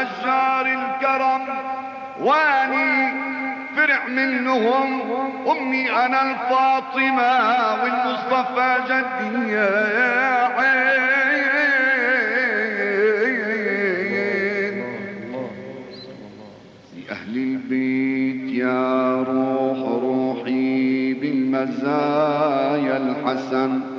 بشار الكرم، واني فرع منهم امي انا الفاطمة والمصطفى جدي يا عين. لأهل البيت يا روح روحي بالمزايا الحسن،